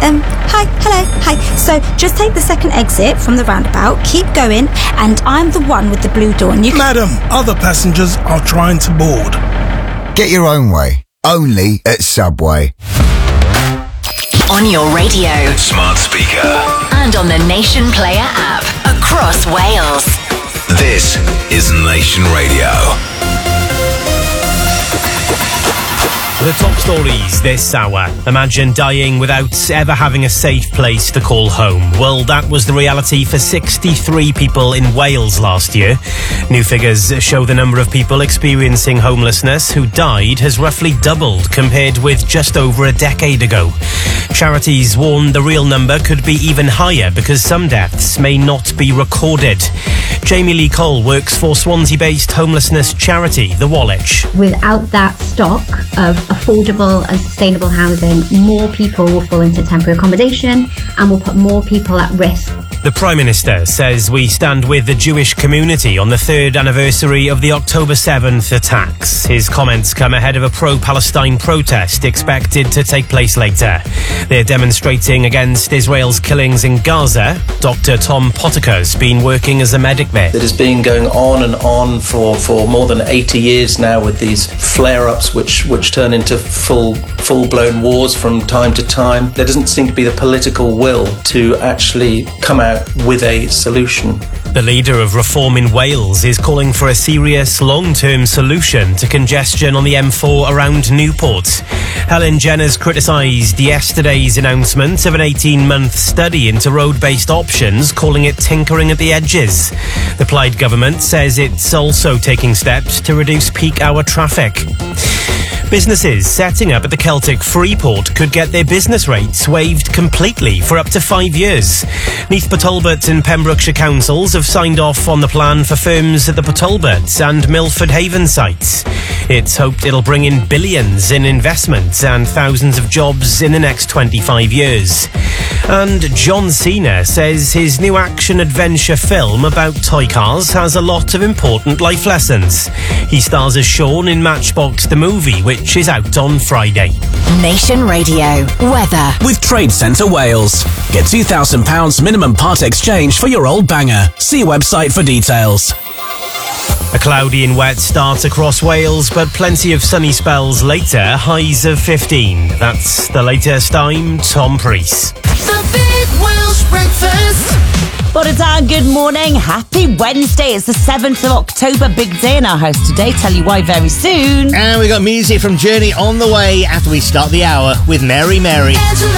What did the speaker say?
Hi. So just take the second exit from the roundabout, keep going, and I'm the one with the blue door. And Madam, other passengers are trying to board. Get your own way. Only at Subway. On your radio, smart speaker, and on the Nation Player app across Wales. This is Nation Radio. The top stories this hour. Imagine dying without ever having a safe place to call home. Well, that was the reality for 63 people in Wales last year. New figures show the number of people experiencing homelessness who died has roughly doubled compared with just over a decade ago. Charities warn the real number could be even higher because some deaths may not be recorded. Jamie Lee Cole works for Swansea-based homelessness charity, The Woolwich. Without that stock of affordable and sustainable housing, more people will fall into temporary accommodation and will put more people at risk. The Prime Minister says we stand with the Jewish community on the third anniversary of the October 7th attacks. His comments come ahead of a pro-Palestine protest expected to take place later. They're demonstrating against Israel's killings in Gaza. Dr. Tom Pottiker's been working as a medic there. It has been going on and on for more than 80 years now, with these flare-ups which turn into full-blown wars from time to time. There doesn't seem to be the political will to actually come out with a solution. The leader of Reform in Wales is calling for a serious long-term solution to congestion on the M4 around Newport. Helen Jenner's criticised yesterday's announcement of an 18-month study into road-based options, calling it tinkering at the edges. The Plaid government says it's also taking steps to reduce peak hour traffic. Businesses setting up at the Celtic Freeport could get their business rates waived completely for up to 5 years. Neath Pottalbert and Pembrokeshire councils have signed off on the plan for firms at the Pottalbert and Milford Haven sites. It's hoped it'll bring in billions in investment and thousands of jobs in the next 25 years. And John Cena says his new action-adventure film about toy cars has a lot of important life lessons. He stars as Sean in Matchbox the movie, which is out on Friday. Nation Radio weather with Trade Centre Wales. Get £2,000 minimum part exchange for your old banger. See website for details. A cloudy and wet start across Wales, but plenty of sunny spells later, highs of 15. That's the latest. I'm Tom Preece. The Big Welsh Breakfast. But it's our good morning. Happy Wednesday. It's the 7th of October. Big day in our house today. Tell you why very soon. And we got music from Journey on the way after we start the hour with Mary Mary.